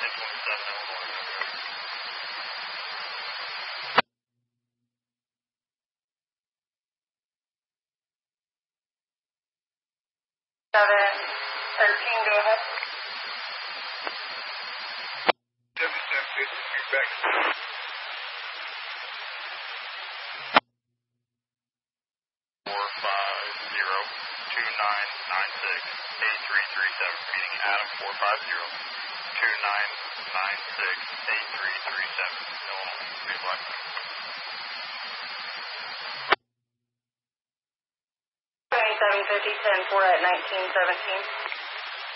Illinois. 713, go ahead. 7750, feedback. 450-2996-8337, repeating Adam 450-2996-8337, Illinois, reflex. 2750, 10-4 at 1917.